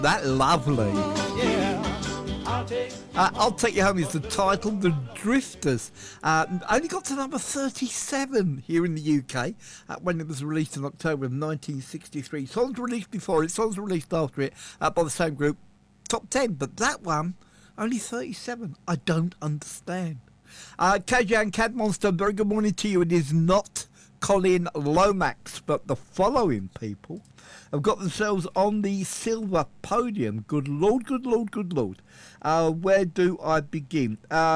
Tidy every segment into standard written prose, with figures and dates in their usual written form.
That lovely. Yeah, I'll Take You Home is the title. The Drifters only got to number 37 here in the UK when it was released in October of 1963. Songs released before it, songs released after it by the same group, top 10. But that one, only 37. I don't understand. KJ and Cad Monster, very good morning to you. It is not Colin Lomax, but the following people have got themselves on the silver podium. Good Lord, good Lord, good Lord. Where do I begin?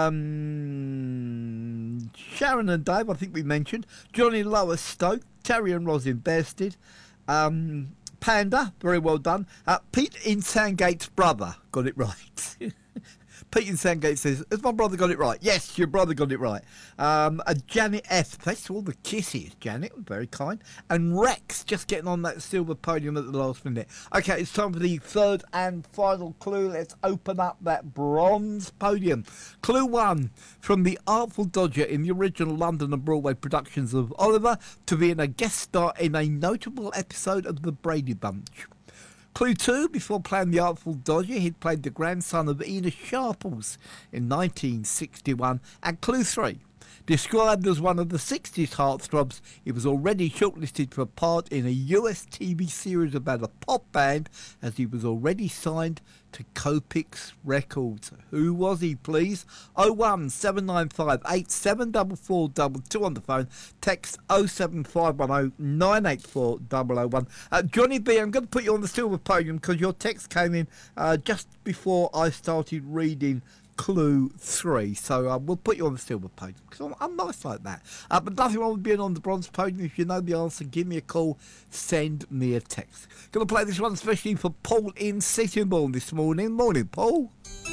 Sharon and Dave, I think we mentioned. Johnny Lowestoke, Terry and Rosin Bearsted. Panda, very well done. Pete in Sandgate's brother, got it right. Pete in Sandgate says, has my brother got it right? Yes, your brother got it right. Janet F. Thanks to all the kisses, Janet. Very kind. And Rex just getting on that silver podium at the last minute. Okay, it's time for the third and final clue. Let's open up that bronze podium. Clue 1. From the Artful Dodger in the original London and Broadway productions of Oliver to being a guest star in a notable episode of The Brady Bunch. Clue 2, before playing the Artful Dodger, he'd played the grandson of Ina Sharples in 1961. And Clue 3, described as one of the 60s heartthrobs, he was already shortlisted for a part in a US TV series about a pop band, as he was already signed to Copix Records. Who was he, please? 01795874422 on the phone. Text 07510 984 001. Johnny B, I'm going to put you on the silver podium because your text came in just before I started reading Clue 3, so we'll put you on the silver podium because I'm nice like that. But nothing wrong with being on the bronze podium. If you know the answer, give me a call, send me a text. Gonna play this one especially for Paul in Sittingbourne this morning. Morning, Paul.